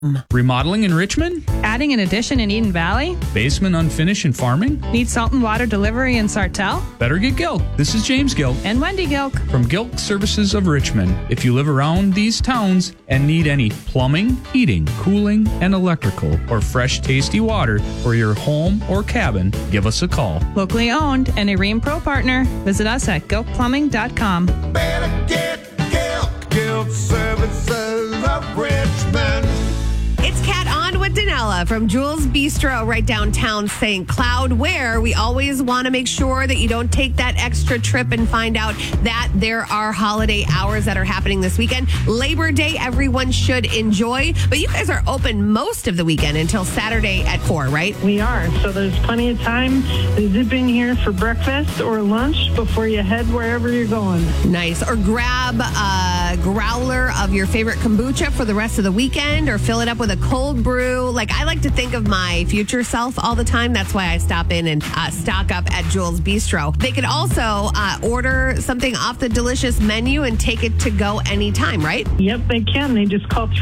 Remodeling in Richmond? Adding an addition in Eden Valley? Basement unfinished in farming? Need salt and water delivery in Sartell? Better get Gilk. This is James Gilk. And Wendy Gilk. From Gilk Services of Richmond. If you live around these towns and need any plumbing, heating, cooling, and electrical, or fresh, tasty water for your home or cabin, give us a call. Locally owned and a Ream Pro partner. Visit us at gilkplumbing.com. Better get Gilk Services of Richmond. It's Kat on with Danella from Jules Bistro right downtown St. Cloud, where we always want to make sure that you don't take that extra trip and find out that there are holiday hours that are happening this weekend. Labor Day, everyone should enjoy, but you guys are open most of the weekend until Saturday at 4, right? We are, so there's plenty of time to zip in here for breakfast or lunch before you head wherever you're going. Nice. Or grab a growler of your favorite kombucha for the rest of the weekend, or fill it up with a cold brew. Like, I like to think of my future self all the time. That's why I stop in and stock up at Jules Bistro. They can also order something off the delicious menu and take it to go anytime, right? Yep, they can. They just call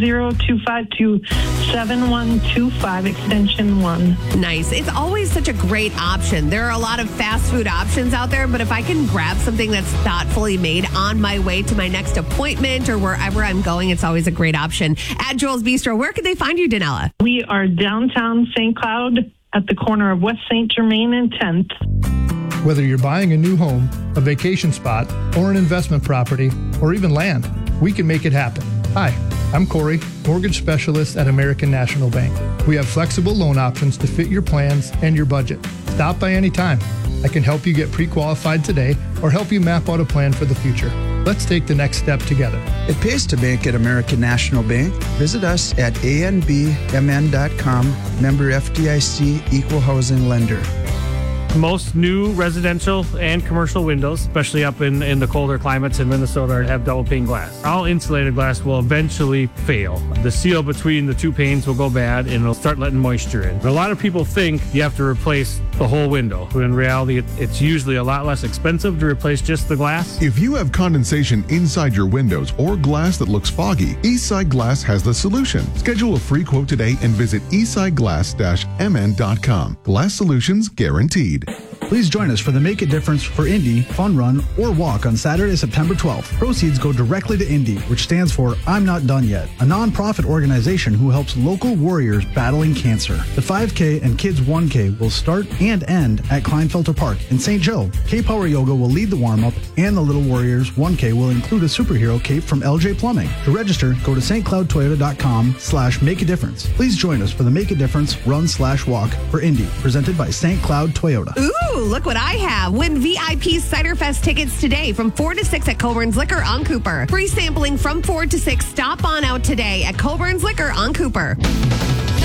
320-252-7125, extension 1. Nice. It's always such a great option. There are a lot of fast food options out there, but if I can grab something that's thoughtfully made on my way to my next appointment or wherever I'm going, it's always a great option. At Jules Bistro, where can they find you, Danella? We are downtown St. Cloud at the corner of West St. Germain and 10th. Whether you're buying a new home, a vacation spot, or an investment property, or even land, we can make it happen. Hi, I'm Corey, mortgage specialist at American National Bank. We have flexible loan options to fit your plans and your budget. Stop by anytime. I can help you get pre-qualified today or help you map out a plan for the future. Let's take the next step together. It pays to bank at American National Bank. Visit us at anbmn.com, member FDIC, equal housing lender. Most new residential and commercial windows, especially up in the colder climates in Minnesota, have double pane glass. All insulated glass will eventually fail. The seal between the two panes will go bad and it'll start letting moisture in. A lot of people think you have to replace the whole window. But in reality, it's usually a lot less expensive to replace just the glass. If you have condensation inside your windows or glass that looks foggy, Eastside Glass has the solution. Schedule a free quote today and visit eastsideglass-mn.com. Glass solutions guaranteed. Please join us for the Make a Difference for Indy Fun Run or Walk on Saturday, September 12th. Proceeds go directly to Indy, which stands for I'm Not Done Yet, a nonprofit organization who helps local warriors battling cancer. The 5K and Kids 1K will start and end at Kleinfelter Park in St. Joe. K-Power Yoga will lead the warm-up, and the Little Warriors 1K will include a superhero cape from LJ Plumbing. To register, go to stcloudtoyota.com/make a difference. Please join us for the Make a Difference Run/Walk for Indy, presented by St. Cloud Toyota. Ooh, look what I have. Win VIP Cider Fest tickets today from 4 to 6 at Coburn's Liquor on Cooper. Free sampling from 4 to 6. Stop on out today at Coburn's Liquor on Cooper.